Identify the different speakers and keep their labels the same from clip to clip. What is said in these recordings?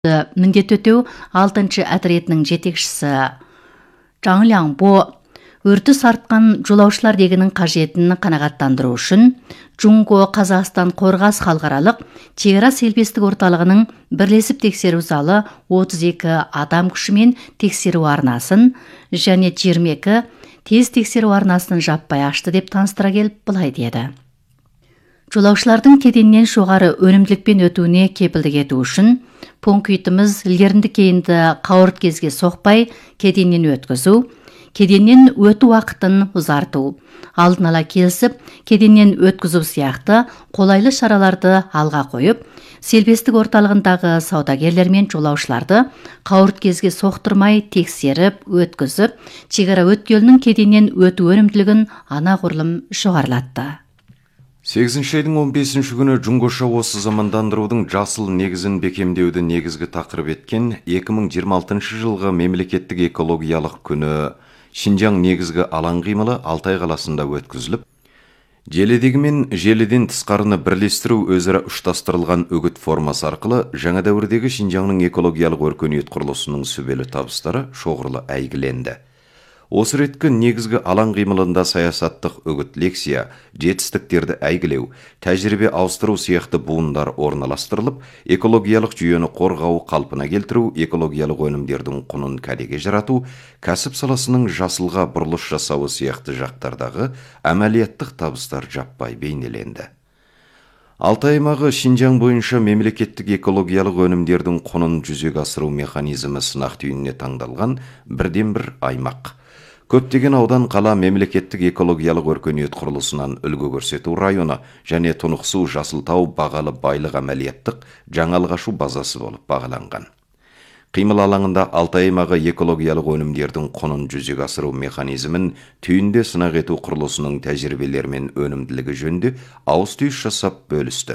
Speaker 1: міндет өтеу 6-шы отрядының жетекшісі Жаң Лянбо өрті сартқан жолаушылар дегенің қажетін қанағаттандыру үшін Джунго Қазақстан Қорғас халықаралық шекара селбестік орталығының бірлесіп тексеру залы 32 адам күшімен тексеру арнасын және 22 тез тексеру арнасын жаппай ашты деп таныстыра келіп былай деді. Жолаушылардың кеденнен жоғары өнімділікпен өтуіне кепілдік ету үшін пунктіміз ілгерінді кейінді қауырт кезге соқпай кеденнен өткізу, кеденнен өту уақытын ұзарту, алдын ала келісіп, кеденнен өткізу сияқты қолайлы шараларды алға қойып, селбестік орталығындағы саудагерлер мен жолаушыларды қауырт кезге соқтырмай тексеріп, өткізіп, шекара өткелінің кеденнен өту өнімділігін анағұрлым жоғарылатты.
Speaker 2: 8 айдың 15 күні Джунгоша осы замандандырудың жасыл негізін бекемдеуді негізгі тақырып еткен 2026 жылғы мемлекеттік экологиялық күні Шинжаң негізгі алаң қимылы Алтай қаласында өткізіліп, желідегі мен желіден тысқарыны бірлестіру өзара ұштастырылған үгіт формасы арқылы жаңа дәуірдегі Шинжаңның экологиялық өркениет құрылысының сүбелі табыстары шоғырлы әйгіленді. Осы реткі негізгі алаң қимылында саясаттық үгіт лекция, жетістіктерді әйгілеу, тәжірибе ауыстыру сияқты буындар орналастырылып, экологиялық жүйені қорғау қалпына келтіру, экологиялық өнімдердің құнын кәдеге жарату, кәсіп саласының жасылға бұрылыс жасауы сияқты жақтардағы әмәлияттық табыстар жаппай бейнеленді. Алтай аймағы Шинжаң бойынша мемлекеттік экологиялық өнімдердің құнын жүзеге асыру механизмі сынақ түйініне таңдалған бірден-бір аймақ. Көптеген аудан қала мемлекеттік экологиялық өркениет құрылысынан үлгі көрсету районы және Тұнықсу Жасылтау бағалы байлық әмәлияттық жаңалғашу базасы болып бағаланған. Қимыл алаңында Алтай аймағы экологиялық өнімдердің құнын жүзеге асыру механизмін түйінде сынақ ету құрылысының тәжірибелері мен өнімділігі жөнінде ауыс-түйіс жасап бөлісті.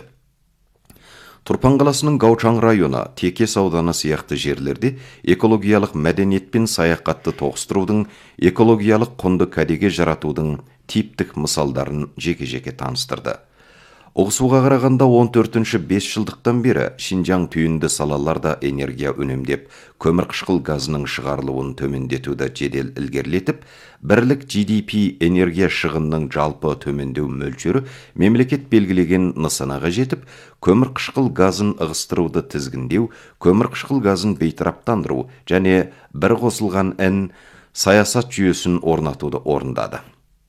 Speaker 2: Тұрпан қаласының Гаучаң районы, Текес ауданы сияқты жерлерде экологиялық мәдениет пен саяхатты тоғыстырудың, экологиялық құнды кәдеге жаратудың типтік мысалдарын жеке-жеке таныстырды. Ұғысуға қарағанда 14-ші 5 жылдықтан бері Шинжаң түйінді салаларда энергия үнемдеп, көмірқышқыл газының шығарылуын төмендетуді жедел ілгерілетіп, бірлік GDP энергия шығынның жалпы төмендеу мөлшері мемлекет белгілеген нысанаға жетіп, көмірқышқыл газын ығыстыруды тізгіндеу, көмірқышқыл газын бейтараптандыру және бір қосылған саясат жүйесін орнатуды орындады.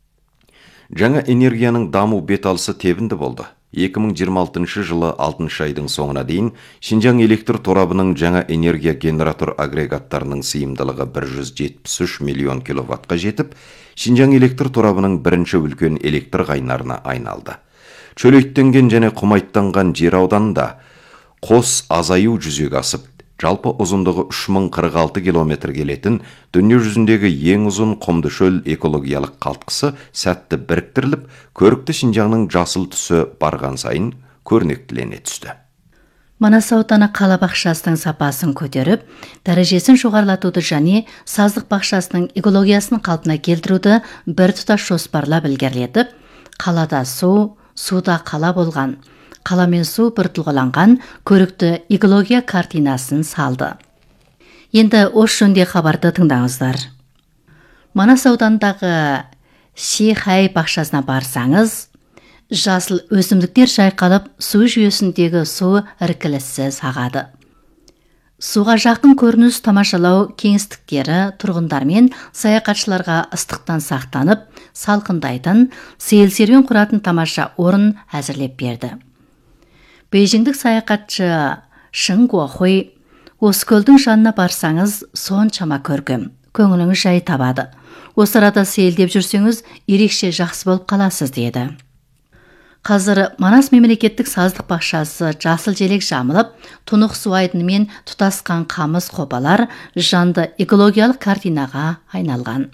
Speaker 2: Жаңа энергияның даму беталысы тебінді болды. 2026 жылы 6 айдың соңына дейін Шинжаң электр торабының жаңа энергия генератор агрегаттарының сыйымдылығы 173 миллион киловаттқа жетіп, Шинжаң электр торабының бірінші үлкен электр қайнарына айналды. Чөлейттенген және құмайттанған жер ауданында қос азаю жүзеге асып, жалпы ұзындығы 3046 километр келетін дүние жүзіндегі ең ұзын құмды шөл экологиялық қалтқысы сәтті біріктіріліп, көрікті Шинжаңның жасыл түсі барған сайын көрнектілене түсті.
Speaker 1: Манас ауданы қала бақшасының сапасын көтеріп, дәрежесін жоғарылатуды және саздық бақшасының экологиясын қалпына келтіруді біртұтас жоспарлап ілгерілетіп, қалада су, суда қала болған, қала мен су біртұлғаланған көрікті экология картинасын салды. Енді осы жөнде хабарды тыңдаңыздар. Манас аудандағы Шихай бақшасына барсаңыз, жасыл өсімдіктер жайқалып, су жүйесіндегі су іркіліссіз ағады. Суға жақын көрініс тамашалау кеңістіктері тұрғындар мен саяхатшыларға ыстықтан сақтанып, салқындайтын, сейіл серуен құратын тамаша орын әзірлеп берді. Бейжіңдік саяхатшы Шың Гуохуй, осы көлдің жанына барсаңыз соншама көркем, көңіліңіз жай табады. Осы арада сейілдеп жүрсеңіз, ерекше жақсы болып қаласыз деді. Қазір Манас мемлекеттік саздық бақшасы жасыл желек жамылып, тұнық су айдынымен тұтасқан қамыс қопалар жанды экологиялық картинаға айналған.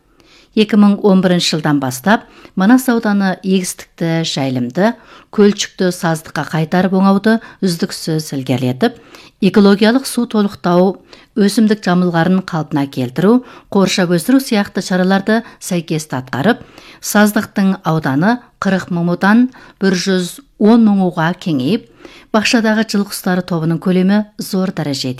Speaker 1: 2011 жылдан бастап Манас ауданы егістікті, жайылымды, көлчікті саздыққа қайтарып оңауды үздіксіз ілгерілетіп, экологиялық су толықтау, өсімдік жамылғарын қалпына келтіру, қоршап өсіру сияқты шараларды сәйкес атқарып, саздықтың ауданы 40 мыңнан 110 мыңға кеңейіп, бақшадағы жыл құстары тобының көлемі зор дәрежеде